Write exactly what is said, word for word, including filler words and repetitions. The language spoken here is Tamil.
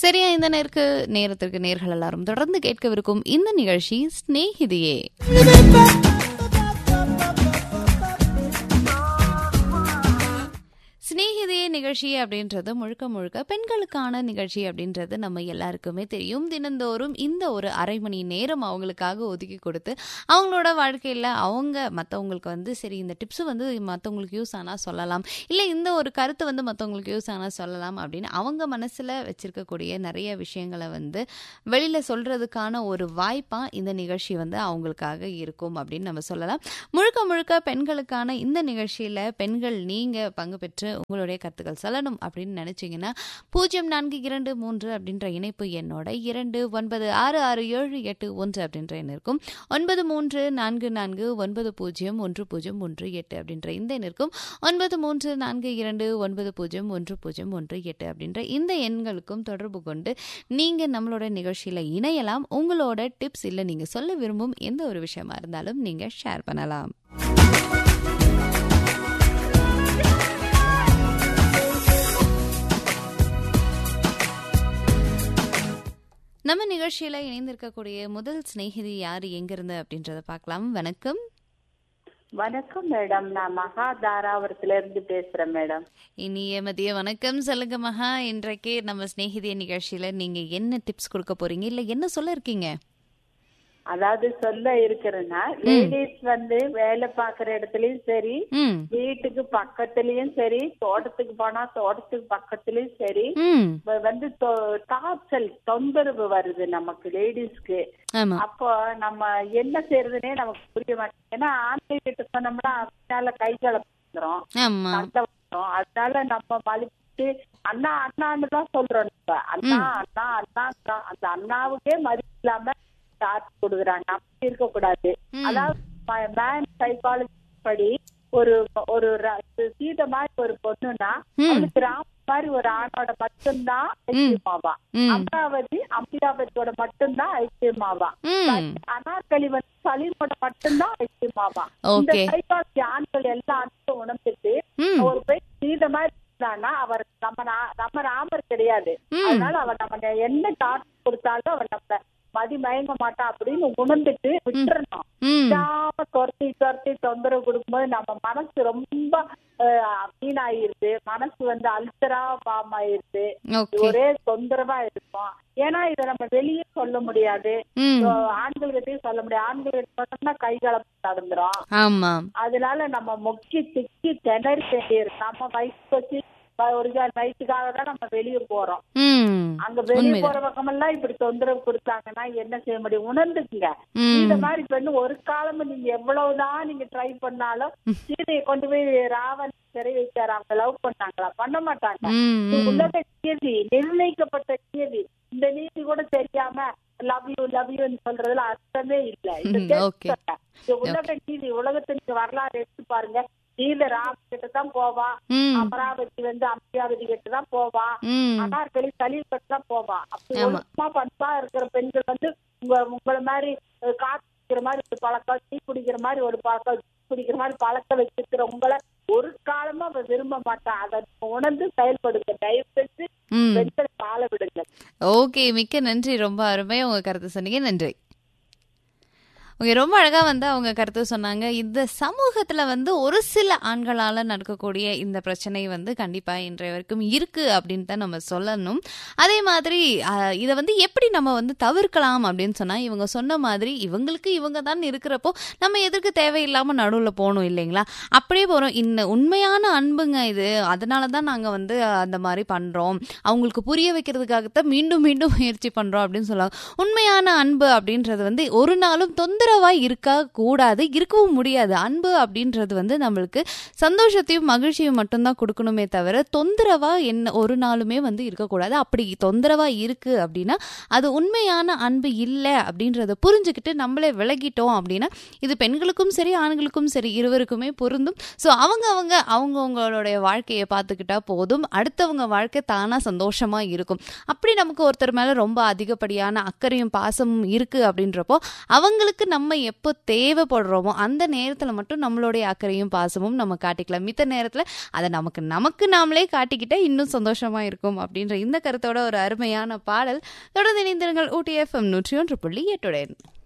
சரியா இந்த நேருக்கு நேரத்திற்கு நேர்கள் எல்லாரும் தொடர்ந்து கேட்கவிருக்கும் இந்த நிகழ்ச்சி ஸ்நேகிதியே. ஸ்நேகிதியே நிகழ்ச்சி அப்படின்றது முழுக்க முழுக்க பெண்களுக்கான நிகழ்ச்சி அப்படின்றது நம்ம எல்லாருக்குமே தெரியும். தினந்தோறும் இந்த ஒரு அரை மணி நேரம் அவங்களுக்காக ஒதுக்கி கொடுத்து அவங்களோட வாழ்க்கையில் அவங்க மற்றவங்களுக்கு வந்து சரி இந்த டிப்ஸு வந்து மற்றவங்களுக்கு யூஸ் ஆனால் சொல்லலாம், இல்லை இந்த ஒரு கருத்து வந்து மற்றவங்களுக்கு யூஸ் ஆனால் சொல்லலாம் அப்படின்னு அவங்க மனசில் வச்சுருக்கக்கூடிய நிறைய விஷயங்களை வந்து வெளியில் சொல்கிறதுக்கான ஒரு வாய்ப்பாக இந்த நிகழ்ச்சி வந்து அவங்களுக்காக இருக்கும் அப்படின்னு நம்ம சொல்லலாம். முழுக்க முழுக்க பெண்களுக்கான இந்த நிகழ்ச்சியில் பெண்கள் நீங்கள் பங்கு பெற்று உங்களுடைய கருத்துக்கள் சொல்லணும் அப்படின்னு நினைச்சீங்கன்னா பூஜ்ஜியம் நான்கு இரண்டு மூன்று அப்படின்ற இணைப்பு எண்ணோட இரண்டு ஒன்பது ஆறு ஆறு ஏழு எட்டு ஒன்று அப்படின்ற எண் இருக்கும். ஒன்பது மூன்று நான்கு நான்கு ஒன்பது பூஜ்ஜியம் ஒன்று பூஜ்ஜியம் ஒன்று எட்டு அப்படின்ற இந்த எண் இருக்கும். ஒன்பது மூன்று நான்கு இரண்டு ஒன்பது பூஜ்ஜியம் ஒன்று பூஜ்ஜியம் ஒன்று எட்டு அப்படின்ற இந்த எண்களுக்கும் தொடர்பு கொண்டு நீங்க நம்மளோட நிகழ்ச்சியில இணையலாம். உங்களோட டிப்ஸ் இல்லை நீங்க சொல்ல விரும்பும் எந்த ஒரு விஷயமா இருந்தாலும் நீங்க ஷேர் பண்ணலாம். நம்ம நிகழ்ச்சியில இணைந்திருக்கக்கூடிய முதல் ஸ்நேகிதி யாரு எங்கிருந்து அப்படின்றத பார்க்கலாம். வணக்கம். வணக்கம் மேடம், நான் மகா தாராபுரத்துல இருந்து பேசுறேன் மேடம். இனிய மதிய வணக்கம். சொல்லுங்க மகா, இன்றைக்கு நம்ம ஸ்நேகிதிய நிகழ்ச்சியில நீங்க என்ன டிப்ஸ் கொடுக்க போறீங்க, இல்ல என்ன சொல்ல இருக்கீங்க? அதாவது சொல்ல இருக்கிறேன்னா, லேடிஸ் வந்து வேலை பாக்குற இடத்துலயும் சரி, வீட்டுக்கு பக்கத்துலயும் சரி, தோட்டத்துக்கு போனா தோட்டத்துக்கு பக்கத்துலயும் சரி, வந்து டார்ச்சல் தொந்தரவு வருது நமக்கு லேடிஸ்க்கு. அப்போ நம்ம என்ன செய்யறதுன்னே நமக்கு புரிய மாட்டேங்குது. ஏன்னா ஆண்கள் கிட்ட சொன்னோம்னா அதனால கை கலப்புறோம், அதனால நம்ம மதிப்பிட்டு அண்ணா அண்ணான்னு தான் சொல்றோம். இப்ப அண்ணா அண்ணா அண்ணா அந்த அண்ணாவுக்கே மதிப்பு இல்லாம கொடுக்குறாங்க. அப்படி இருக்க கூடாது. அதாவது மேன் சைக்காலஜி படி ஒரு ஒரு சீத மாதிரி ஒரு பொண்ணுன்னா அவளுக்கு ராம மாதிரி ஒரு ஆணோட மட்டும்தான் ஐக்கியமாவா, அமராவதி அம்பிகாபதியோட மட்டும்தான் ஐக்கியமாவா, அனார்களி வந்து சலீமோட மட்டும்தான் ஐக்கியமாவா. இந்த சைக்காலஜி ஆண்கள் எல்லா ஆண்களும் உணர்ந்துட்டு ஒரு பெண் சீத மாதிரி இருந்தான்னா அவர் நம்ம நம்ம ராமர் கிடையாது. அதனால அவர் நம்ம என்ன டார்ச் கொடுத்தாலும் அவர் நம்ம மதி மயங்க மாட்டா அப்படின்னு உணர்ந்துட்டு விட்டுறணும். துரத்தி துரத்தி தொந்தரவு கொடுக்கும்போது நம்ம மனசு ரொம்ப வீணாயிருது, மனசு வந்து அல்சரா ஃபார்ம் ஆயிருது, ஒரே தொந்தரவா இருக்கும். ஏன்னா இதை நம்ம வெளியே சொல்ல முடியாது, ஆண்கள்கிட்டயும் சொல்ல முடியாது. ஆண்கள்கிட்ட சொன்னோம்னா கைகலப்பு நடந்துரும். அதனால நம்ம மொக்கி திக்கி திணறி வேண்டியிருக்கு. நம்ம வயசு வச்சு ஒரு வயசுக்காக தான் நம்ம வெளியே போறோம். அங்க வெளியே போற பக்கமெல்லாம் இப்படி தொந்தரவு கொடுத்தாங்கன்னா என்ன செய்ய முடியும்? உணர்ந்துக்குங்க. இந்த மாதிரி பெண்ணு ஒரு காலமும் நீங்க எவ்வளவுதான் நீங்க ட்ரை பண்ணாலும் சீதையை கொண்டு போய் ராவன் சிறை வைக்காரு. அவங்க லவ் பண்ணாங்களா? பண்ண மாட்டாங்க. உலக நீதி, நிர்ணயிக்கப்பட்ட நீதி, இந்த நீதி கூட தெரியாம லவ் யூ லவ் யூன்னு சொல்றதுல அர்த்தமே இல்லை. இது உலக நீதி. உலகத்தின் வரலாறு எடுத்து பாருங்க. சீதை ராம கிட்ட தான் போவா, அமராவதி வந்து அம்பிகாவதி கிட்ட தான் போவா, அனார்களி சலீம் கிட்ட தான் போவா. அப்படி ஒழுக்கமா பண்பா இருக்கிற பெண்கள் வந்து உங்க உங்களை மாதிரி காத்து குடிக்கிற மாதிரி ஒரு பழக்கம், டீ குடிக்கிற மாதிரி ஒரு பழக்கம், குடிக்கிற மாதிரி பழக்கம் வச்சிருக்கிற உங்களை ஒரு காலமா அவ விரும்ப மாட்டான். அதை உணர்ந்து செயல்படுங்க. தயவு செஞ்சு பெண்களை வாழ விடுங்க. ஓகே, மிக்க நன்றி. ரொம்ப அருமையா உங்க கருத்து சொன்னீங்க. நன்றி. ஓகே, ரொம்ப அழகா வந்து அவங்க கருத்து சொன்னாங்க. இந்த சமூகத்துல வந்து ஒரு சில ஆண்களால நடக்கக்கூடிய இந்த பிரச்சனை வந்து கண்டிப்பா இன்றைய வரைக்கும் இருக்கு அப்படின்னு தான் நம்ம சொல்லணும். அதே மாதிரி இதை வந்து எப்படி நம்ம வந்து தவிர்க்கலாம் அப்படின்னு சொன்னா, இவங்க சொன்ன மாதிரி இவங்களுக்கு இவங்க தான் இருக்கிறப்போ நம்ம எதற்கு தேவையில்லாம நடுவுல போகணும் இல்லைங்களா? அப்படியே போறோம். இந்த உண்மையான அன்புங்க இது, அதனாலதான் நாங்க வந்து அந்த மாதிரி பண்றோம், அவங்களுக்கு புரிய வைக்கிறதுக்காகத்தான் மீண்டும் மீண்டும் முயற்சி பண்றோம் அப்படின்னு சொல்லுவாங்க. உண்மையான அன்பு அப்படின்றது வந்து ஒரு நாளும் தொந்தரவா இருக்க கூடாது, இருக்கவும் முடியாது. அன்பு அப்படின்றது வந்து நம்மளுக்கு சந்தோஷத்தையும் மகிழ்ச்சியும் மட்டும்தான் கொடுக்கணுமே தவிர தொந்தரவா என்ன ஒரு நாளுமே வந்து இருக்கக்கூடாது. அப்படி தொந்தரவா இருக்கு அப்படின்னா அது உண்மையான அன்பு இல்லை அப்படின்றத புரிஞ்சுக்கிட்டு நம்மளே விலகிட்டோம் அப்படின்னா இது பெண்களுக்கும் சரி ஆண்களுக்கும் சரி இருவருக்குமே பொருந்தும். ஸோ அவங்க அவங்க அவங்கவுங்களுடைய வாழ்க்கையை பார்த்துக்கிட்டா போதும், அடுத்தவங்க வாழ்க்கை தானா சந்தோஷமா இருக்கும். அப்படி நமக்கு ஒருத்தர் மேல ரொம்ப அதிகப்படியான அக்கறையும் பாசமும் இருக்கு அப்படின்றப்போ அவங்களுக்கு நம்ம எப்போ தேவைப்படுறோமோ அந்த நேரத்தில் மட்டும் நம்மளுடைய அக்கறையும் பாசமும் நம்ம காட்டிக்கலாம். மித்த நேரத்தில் அதை நமக்கு நமக்கு நாமளே காட்டிக்கிட்டா இன்னும் சந்தோஷமா இருக்கும் அப்படின்ற இந்த கருத்தோட ஒரு அருமையான பாடல். தொடர்ந்து இணைந்திருங்கள் ஊட்டி எஃப்எம் நூற்றி ஒன்று புள்ளி எட்டுடன்.